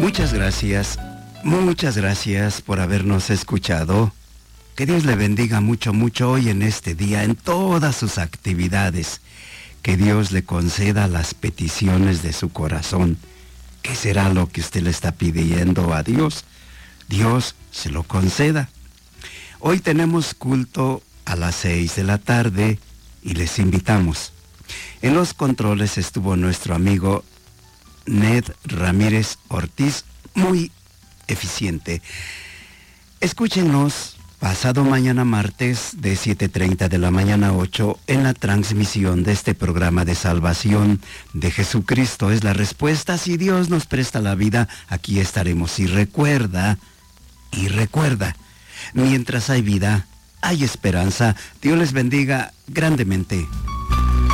Muchas gracias por habernos escuchado. Que Dios le bendiga mucho, mucho hoy en este día, en todas sus actividades. Que Dios le conceda las peticiones de su corazón. ¿Qué será lo que usted le está pidiendo a Dios? Dios se lo conceda. Hoy tenemos culto a las 6 de la tarde y les invitamos. En los controles estuvo nuestro amigo Ned Ramírez Ortiz, muy eficiente. Escúchenos pasado mañana martes de 7:30 de la mañana a 8 en la transmisión de este programa de salvación de Jesucristo es la respuesta. Si Dios nos presta la vida, aquí estaremos. Y recuerda, mientras hay vida, hay esperanza. Dios les bendiga grandemente.